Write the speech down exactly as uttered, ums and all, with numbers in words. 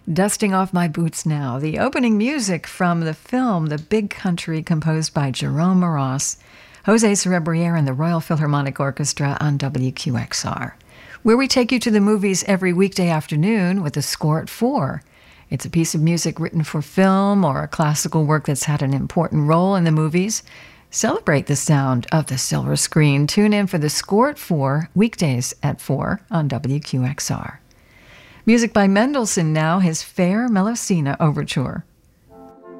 Dusting Off My Boots Now, the opening music from the film The Big Country, composed by Jerome Moross, Jose Cerebriere and the Royal Philharmonic Orchestra on W Q X R, where we take you to the movies every weekday afternoon with a score at four. It's a piece of music written for film or a classical work that's had an important role in the movies. Celebrate the sound of the silver screen. Tune in for the Score at four, weekdays at four on W Q X R. Music by Mendelssohn now, his Fair Melusina Overture.